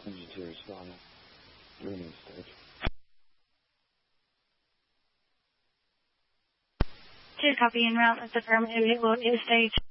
Sagittarius still on the winning stage. 2 copy en route with affirmative, it will stage.